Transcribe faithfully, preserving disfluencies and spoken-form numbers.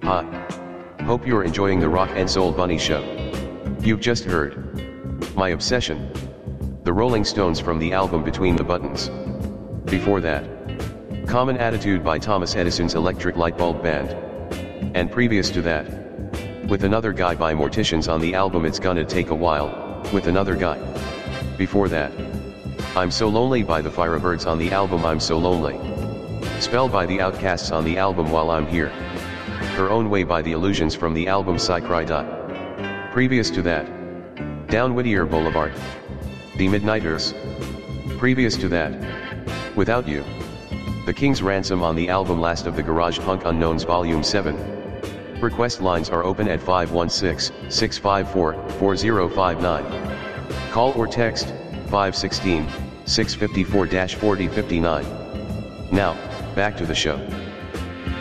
Hi. Hope you're enjoying the Rock and Soul Bunny Show. You've just heard My Obsession, the Rolling Stones from the album Between the Buttons. Before that, Common Attitude by Thomas Edison's Electric Light Bulb Band. And previous to that, With Another Guy by Morticians on the album It's Gonna Take a While, with Another Guy. Before that, I'm So Lonely by the Firebirds on the album I'm So Lonely. Spell by the Outcasts on the album While I'm Here. Her Own Way by the Illusions from the album Psy Cry. Previous to that, Down Whittier Boulevard, The Midnighters. Previous to that, Without You, The King's Ransom on the album Last of the Garage Punk Unknowns Volume seven. Request lines are open at five one six, six five four, four zero five nine. Call or text, five one six, six five four, four zero five nine. Now, back to the show.